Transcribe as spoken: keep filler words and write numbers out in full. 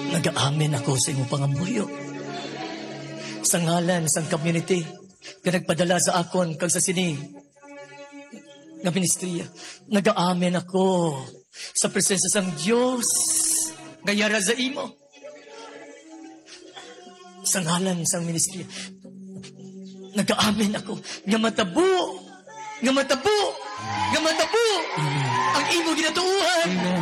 Nag-aamin ako sa imong pangambuyo. Sa ngalan sang community nga nagpadala sa akon kag sa sini nga ministriya. Nag-aamin ako sa presensya sang Dios gayara sa imo. Sa ngalan sang ministriya. Nag-aamin ako nga matabo, nga matabo, nga matabo ang imo ginatuuhan.